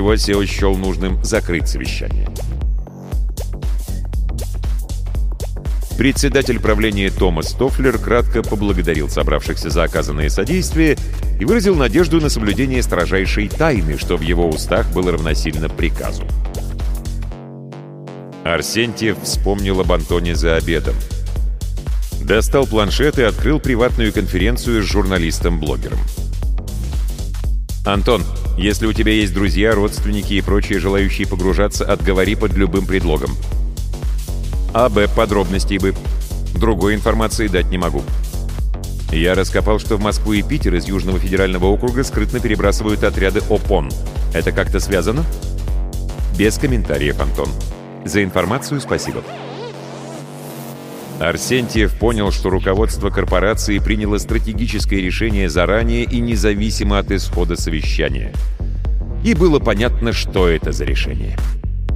всего Сео счел нужным закрыть совещание. Председатель правления Томас Тофлер кратко поблагодарил собравшихся за оказанное содействие и выразил надежду на соблюдение строжайшей тайны, что в его устах было равносильно приказу. Арсентьев вспомнил об Антоне за обедом. Достал планшет и открыл приватную конференцию с журналистом-блогером. «Антон, если у тебя есть друзья, родственники и прочие желающие погружаться, отговори под любым предлогом. А.Б. Подробностей бы. Другой информации дать не могу. Я раскопал, что в Москву и Питер из Южного федерального округа скрытно перебрасывают отряды ОПОН. Это как-то связано?» «Без комментариев, Антон. За информацию спасибо». Арсентьев понял, что руководство корпорации приняло стратегическое решение заранее и независимо от исхода совещания. И было понятно, что это за решение.